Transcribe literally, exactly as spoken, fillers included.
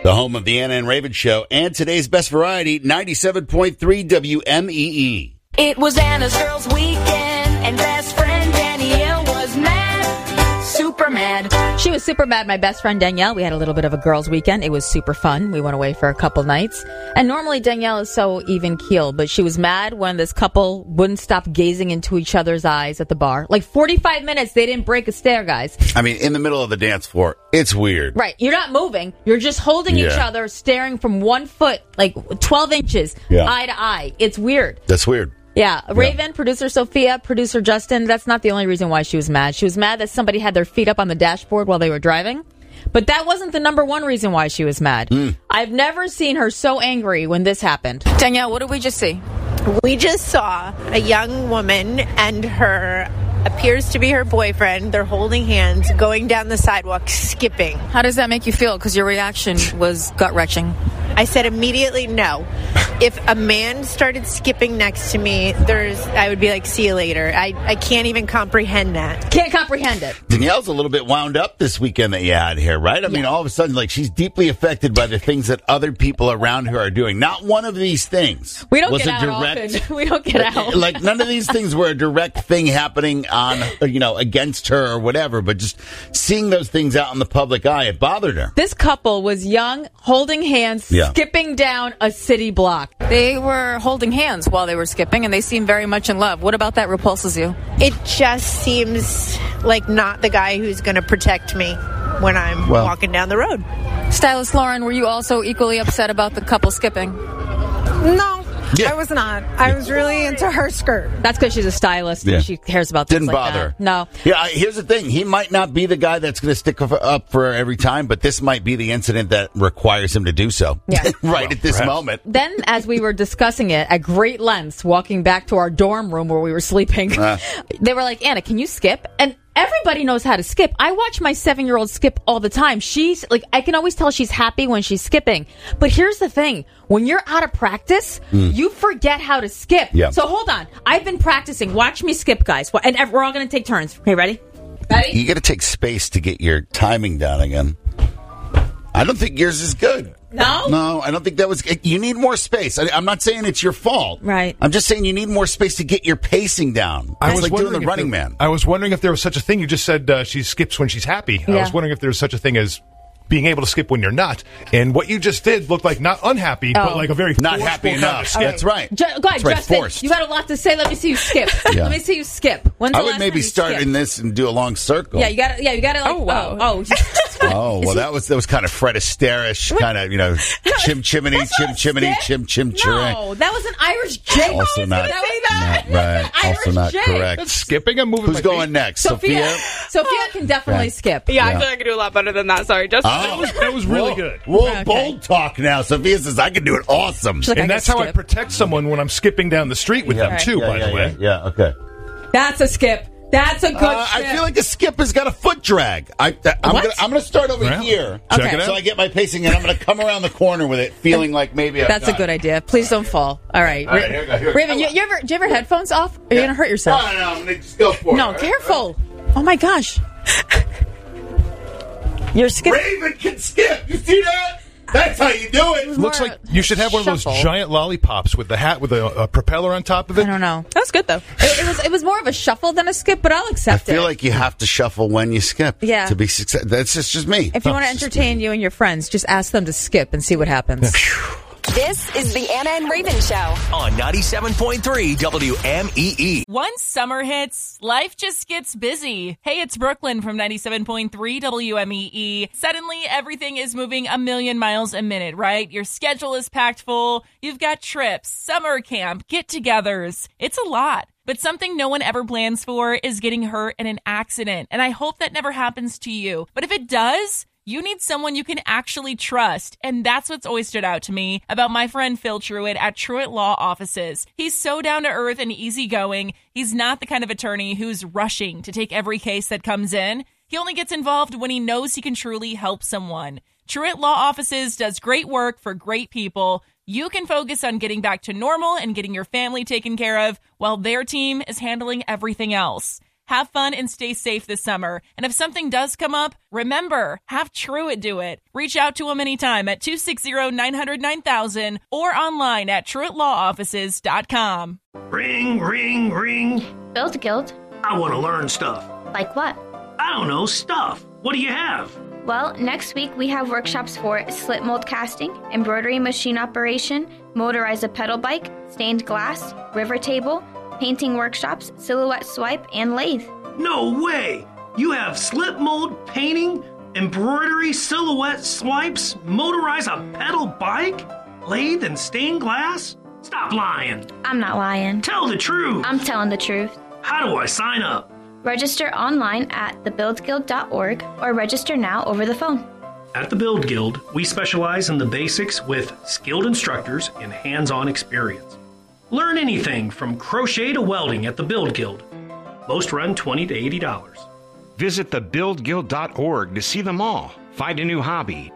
The home of the Anna and Raven Show and today's best variety, ninety-seven point three W M E E. It was Anna's Girls Weekend, and best friend Danielle was mad, super mad. She was super mad, my best friend Danielle. We had a little bit of a girls' weekend. It was super fun. We went away for a couple nights. And normally Danielle is so even-keeled, but she was mad when this couple wouldn't stop gazing into each other's eyes at the bar. Like forty-five minutes, they didn't break a stare, guys. I mean, in the middle of the dance floor, it's weird. Right. You're not moving. You're just holding Yeah. each other, staring from one foot, like twelve inches, Yeah. eye to eye. It's weird. That's weird. Yeah, Raven, producer Sophia, producer Justin, that's not the only reason why she was mad. She was mad that somebody had their feet up on the dashboard while they were driving. But that wasn't the number one reason why she was mad. Mm. I've never seen her so angry when this happened. Danielle, what did we just see? We just saw a young woman and her, appears to be her boyfriend. They're holding hands, going down the sidewalk, skipping. How does that make you feel? Because your reaction was gut-wrenching. I said immediately no. If a man started skipping next to me, there's, I would be like, see you later. I, I can't even comprehend that. Can't comprehend it. Danielle's a little bit wound up this weekend that you had here, right? I yeah. mean, all of a sudden, like, she's deeply affected by the things that other people around her are doing. Not one of these things. We don't was get a out direct, often. We don't get out. Like, none of these things were a direct thing happening on, you know, against her or whatever, but just seeing those things out in the public eye, it bothered her. This couple was young, holding hands, yeah. skipping down a city block. They were holding hands while they were skipping, and they seemed very much in love. What about that repulses you? It just seems like not the guy who's going to protect me when I'm well, walking down the road. Stylist Lauren, were you also equally upset about the couple skipping? No. Yeah. I was not. I was really into her skirt. That's because she's a stylist yeah. and she cares about things Didn't like bother. that. No. Yeah, here's the thing. He might not be the guy that's going to stick up for her every time, but this might be the incident that requires him to do so. Yeah. right well, at this perhaps. moment. Then, as we were discussing it at great lengths, walking back to our dorm room where we were sleeping, uh. they were like, Anna, can you skip? And everybody knows how to skip. I watch my seven-year-old skip all the time. She's like, I can always tell she's happy when she's skipping. But here's the thing. When you're out of practice, mm. you forget how to skip. Yeah. So hold on. I've been practicing. Watch me skip, guys. And we're all going to take turns. Okay, ready? Ready? You got to take space to get your timing down again. I don't think yours is good. No? No, I don't think that was... You need more space. I, I'm not saying it's your fault. Right. I'm just saying you need more space to get your pacing down. I it's was like doing the if running there, man. I was wondering if there was such a thing. You just said uh, she skips when she's happy. Yeah. I was wondering if there was such a thing as being able to skip when you're not. And what you just did looked like not unhappy, oh. but like a very not happy enough. Kind of That's right. Ju- go ahead, That's Justin. right, forced. You got a lot to say. Let me see you skip. Yeah. Let me see you skip. When's I the would last maybe time you start skipped? in this and do a long circle. Yeah, you got to. Yeah, you got to. Like, oh, wow. Oh, oh. oh well, that was that was kind of Fred Astaire-ish, kind of, you know, chim chimney, chim chimney, chim chim chirray. No, that was an Irish jig. Also not, that was not right. Also not jig. correct. Skipping and moving. Who's going next? Sophia. Sophia, Sophia can definitely yeah. skip. Yeah, yeah, I feel like I can do a lot better than that. Sorry, Justin. Oh. That was, that was really Whoa. good. Whoa, okay. bold talk now. Sophia says I can do it awesome. Like, and I that's how skip. I protect someone when I'm skipping down the street with yeah. them, too, yeah, by yeah, the way. Yeah, yeah, okay. That's a skip. That's a good uh, skip. I feel like a skip has got a foot drag. I, I'm What? gonna I'm gonna start over Well, here. check Okay. it out. So I get my pacing, and I'm going to come around the corner with it, feeling like maybe I've That's a got good it. idea. Please don't fall. All right. All right, here we go, here we go. Raven, you, you ever, do you ever headphones off? Are you going to hurt yourself? No, no, no. I'm going to just go for No, it. careful. Oh, my gosh. You're skipping. Raven can skip. You see that? That's how you do it. Looks like you should have one of those shuffle. giant lollipops with the hat with a, a propeller on top of it. I don't know. That was good, though. It, it was it was more of a shuffle than a skip, but I'll I accept it. feel like you have to shuffle when you skip. Yeah. To be success. That's just, just me. If you want to entertain you and your friends, just ask them to skip and see what happens. This is the Anna and Raven Show on ninety-seven point three W M E E. Once summer hits, life just gets busy. Hey, it's Brooklyn from ninety-seven point three W M E E. Suddenly, everything is moving a million miles a minute, right? Your schedule is packed full. You've got trips, summer camp, get-togethers. It's a lot. But something no one ever plans for is getting hurt in an accident. And I hope that never happens to you. But if it does, you need someone you can actually trust. And that's what's always stood out to me about my friend Phil Truitt at Truitt Law Offices. He's so down to earth and easygoing. He's not the kind of attorney who's rushing to take every case that comes in. He only gets involved when he knows he can truly help someone. Truitt Law Offices does great work for great people. You can focus on getting back to normal and getting your family taken care of while their team is handling everything else. Have fun and stay safe this summer. And if something does come up, remember, have Truett do it. Reach out to them anytime at two six zero, nine zero zero, nine thousand or online at truett law offices dot com. Ring, ring, ring. Build Guild. I want to learn stuff. Like what? I don't know, stuff. What do you have? Well, next week we have workshops for slip mold casting, embroidery machine operation, motorize a pedal bike, stained glass, river table, painting workshops, silhouette swipe, and lathe. No way! You have slip mold, painting, embroidery, silhouette swipes, motorize a pedal bike, lathe, and stained glass? Stop lying. I'm not lying. Tell the truth. I'm telling the truth. How do I sign up? Register online at the build guild dot org or register now over the phone. At the Build Guild, we specialize in the basics with skilled instructors and hands-on experience. Learn anything from crochet to welding at the Build Guild. Most run twenty dollars to eighty dollars. Visit the build guild dot org to see them all. Find a new hobby,